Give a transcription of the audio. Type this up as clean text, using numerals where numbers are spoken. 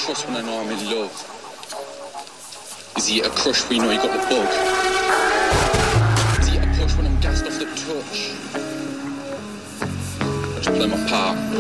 trust when I know I'm in love? Is he a crush when you know you got the bug? Is he a push when I'm gassed off the touch? I just play my part.